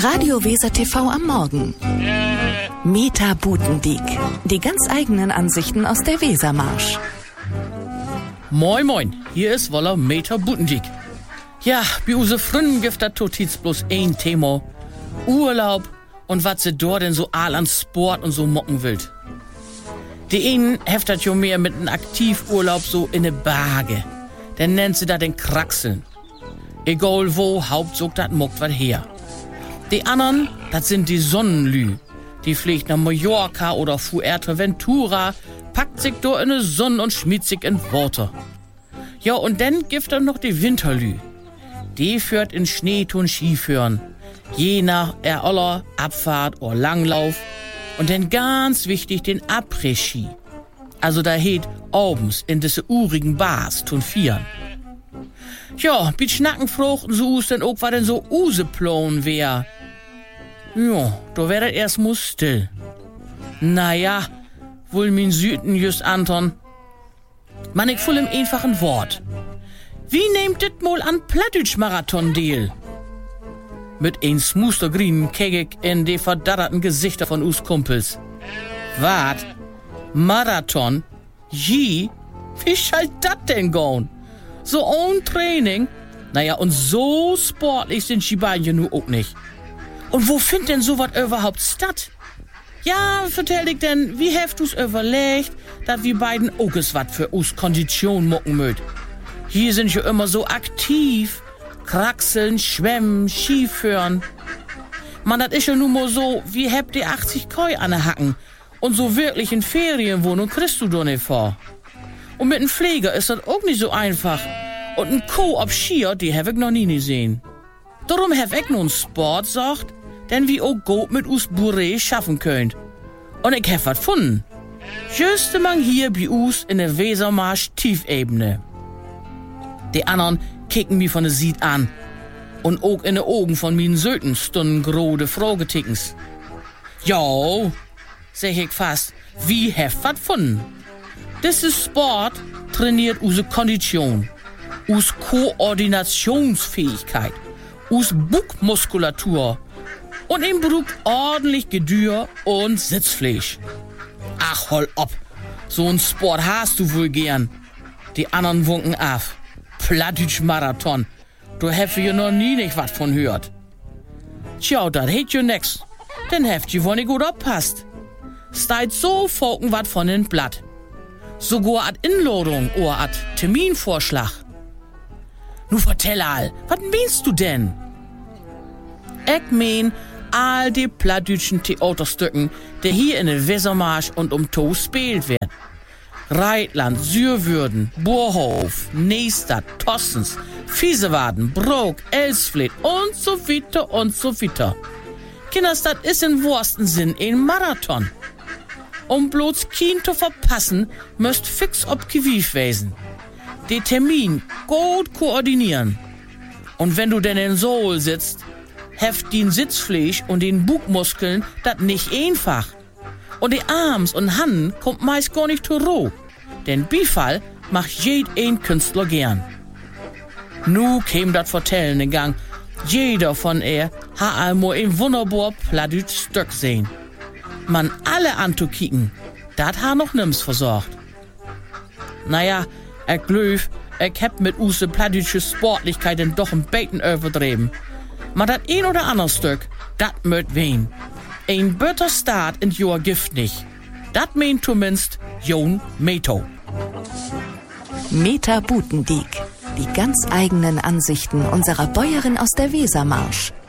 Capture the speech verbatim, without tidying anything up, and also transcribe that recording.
Radio Weser T V am Morgen. Meta Butendiek. Die ganz eigenen Ansichten aus der Wesermarsch. Moin moin, hier ist Woller Meta Butendiek. Ja, bei use Fründen gibt das Totiz bloß ein Thema. Urlaub und was sie dort denn so all an Sport und so mocken will. Die einen heftet jo mehr mit einem Aktivurlaub so in ne Berge. Dann nennt sie da den Kraxeln. Egal wo, Hauptzug dat mockt wat her. Die anderen, das sind die Sonnenlü. Die fliegt nach Mallorca oder Fuerteventura, packt sich da in ne Sonne und schmied sich in Worte. Ja, und dann gibt er noch die Winterlü. Die führt in Schneetun Skiführen. Je nach er aller Abfahrt oder Langlauf. Und dann ganz wichtig den Après-Ski. Also da heet abends in diese urigen Bars tun Vieren. Ja, mit Schnacken fruchten so us denn auch, was denn so Useplan wär. Ja, da wär das erst mal still. Naja, wohl min Süden just Anton. Man, ich voll im einfachen Wort. Wie nehmt dit mal an Plattdeutsch-Marathon deal? Mit ein smoother grünen Kegek in de verdarrten Gesichter von us Kumpels. Wat? Marathon? Je? Wie schall dat denn gehen? So ohne Training? Naja, und so sportlich sind die beiden ja nur auch nicht. Und wo findet denn sowas überhaupt statt? Ja, vertell ich denn, wie heft du's überlegt, dass wir beiden auch es wat für us Kondition mucken möt? Hier sind ja immer so aktiv. Kraxeln, schwemmen, Skiführen. Man, das ist ja nun mal so, wie habt ihr achtzig Koi an der Hacken. Und so wirklich in Ferienwohnung kriegst du doch nicht vor. Und mit einem Pfleger ist das auch nicht so einfach. Und ein Co ob Skier, die hab ich noch nie gesehen. Darum hab ich nun Sport sagt, denn wie auch gut mit us Bourré schaffen könnt. Und ich hab wat gefunden. Just man hier bei us in der Wesermarsch Tiefebene. Die anderen kicken mich von der Sied an. Und auch in den Augen von min Söten stunden grode Fragetickens. Jo, sag ich fast, wie heft wat gefunden. Das ist Sport, trainiert use Kondition, us Koordinationsfähigkeit, us Buckmuskulatur und im Brug ordentlich Gedür und Sitzfleisch. Ach, hol ob, so ein Sport hast du wohl gern. Die anderen wunken af. Plattdeutsch-Marathon, du heft ja noch nie nicht wat von hört. Tja, dat heet jo nix, denn heft je wohl nicht gut oppasst. Steit so folgen wat von den Blatt. Sogar ad Inladung oder ad Terminvorschlag. Nu vertell all, wat meinst du denn? Ich mein, all die plattdeutschen Theaterstücken, die hier in der Wesermarsch und um To spielt werden. Reitland, Sürwürden, Burhof, Neestadt, Tossens, Viesewaden, Brook, Elsfleth und so weiter und so weiter. Kinders, das ist in wahrsten Sinn ein Marathon. Um bloß kein zu verpassen, müsst fix ob Gewief wesen. Den Termin gut koordinieren. Und wenn du denn in Sohl sitzt, heft den Sitzfleisch und den Bugmuskeln dat nicht einfach. Und die Arms und Hannen kommt meist gar nicht zur Ruhe. Denn Bifall macht jed ein Künstler gern. Nu käm dat Vertellen in Gang. Jeder von er ha einmal ein wunderbar plattdeutsch Stück sehen. Man alle anzukicken, dat ha noch nims versorgt. Naja, ich glaub, ich hab mit use plattdeutsche Sportlichkeit denn doch ein Beten übertrieben. Maar dat ein oder ander Stück, dat möt wen. Ein better Start in your Gift nicht. Dat meint zumindest Jon Meto. Meta Butendiek. Die ganz eigenen Ansichten unserer Bäuerin aus der Wesermarsch.